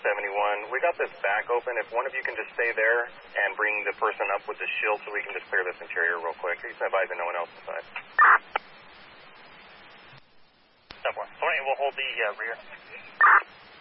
71. We got this back open. If one of you can just stay there and bring the person up with the shield so we can just clear this interior real quick. He's advising no one else inside. 10-4. 20, we'll hold the rear.